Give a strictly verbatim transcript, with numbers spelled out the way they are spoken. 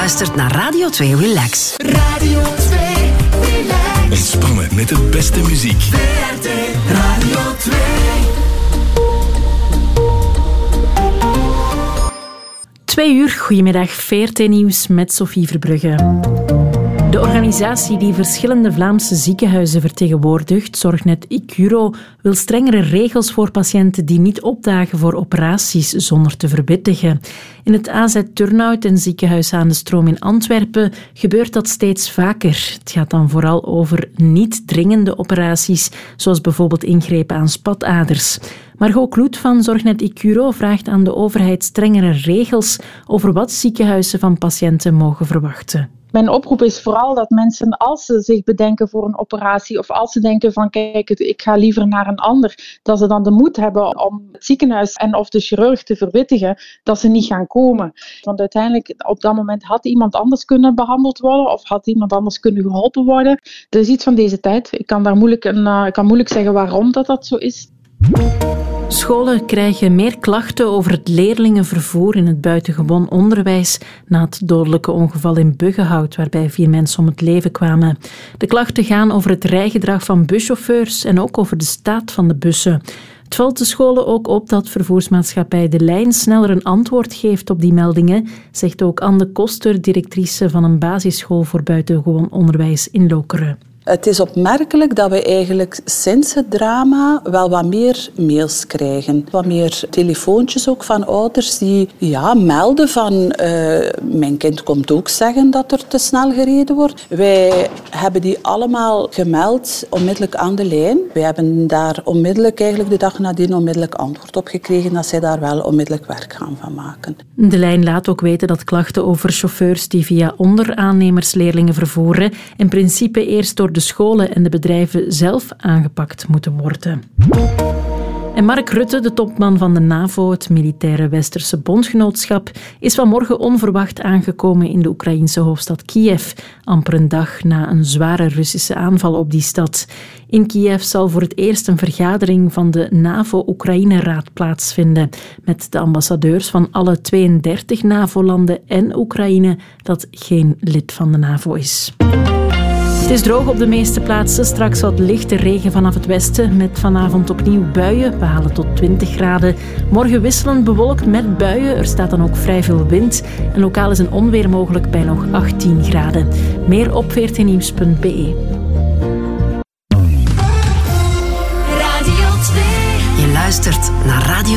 luistert naar Radio twee Relax. Radio twee Relax. Ontspannen met de beste muziek. V R T Radio twee. Twee uur, goedemiddag, V R T Nieuws met Sophie Verbrugge. De organisatie die verschillende Vlaamse ziekenhuizen vertegenwoordigt, Zorgnet Icuro, wil strengere regels voor patiënten die niet opdagen voor operaties zonder te verwittigen. In het A Z Turnhout en ziekenhuis aan de Stroom in Antwerpen gebeurt dat steeds vaker. Het gaat dan vooral over niet dringende operaties, zoals bijvoorbeeld ingrepen aan spataders. Margot Kloet van Zorgnet Icuro vraagt aan de overheid strengere regels over wat ziekenhuizen van patiënten mogen verwachten. Mijn oproep is vooral dat mensen, als ze zich bedenken voor een operatie of als ze denken van kijk, ik ga liever naar een ander, dat ze dan de moed hebben om het ziekenhuis en of de chirurg te verwittigen dat ze niet gaan komen. Want uiteindelijk, op dat moment had iemand anders kunnen behandeld worden of had iemand anders kunnen geholpen worden. Dat is iets van deze tijd. Ik kan daar moeilijk, een, uh, ik kan moeilijk zeggen waarom dat, dat zo is. Scholen krijgen meer klachten over het leerlingenvervoer in het buitengewoon onderwijs na het dodelijke ongeval in Buggenhout, waarbij vier mensen om het leven kwamen. De klachten gaan over het rijgedrag van buschauffeurs en ook over de staat van de bussen. Het valt de scholen ook op dat vervoersmaatschappij De Lijn sneller een antwoord geeft op die meldingen, zegt ook Anne de Koster, directrice van een basisschool voor buitengewoon onderwijs in Lokeren. Het is opmerkelijk dat we eigenlijk sinds het drama wel wat meer mails krijgen. Wat meer telefoontjes ook van ouders die ja, melden van uh, mijn kind komt ook zeggen dat er te snel gereden wordt. Wij hebben die allemaal gemeld onmiddellijk aan de lijn. Wij hebben daar onmiddellijk eigenlijk de dag nadien onmiddellijk antwoord op gekregen dat zij daar wel onmiddellijk werk gaan van maken. De Lijn laat ook weten dat klachten over chauffeurs die via onderaannemers leerlingen vervoeren in principe eerst door de de scholen en de bedrijven zelf aangepakt moeten worden. En Mark Rutte, de topman van de NAVO, het militaire Westerse bondgenootschap, is vanmorgen onverwacht aangekomen in de Oekraïense hoofdstad Kiev, amper een dag na een zware Russische aanval op die stad. In Kiev zal voor het eerst een vergadering van de NAVO-Oekraïne-raad plaatsvinden, met de ambassadeurs van alle tweeëndertig NAVO-landen en Oekraïne, dat geen lid van de NAVO is. Het is droog op de meeste plaatsen. Straks wat lichte regen vanaf het westen, met vanavond opnieuw buien. We halen tot twintig graden. Morgen wisselend bewolkt met buien. Er staat dan ook vrij veel wind. En lokaal is een onweer mogelijk bij nog achttien graden. Meer op v r t nieuws punt b e. Je luistert naar Radio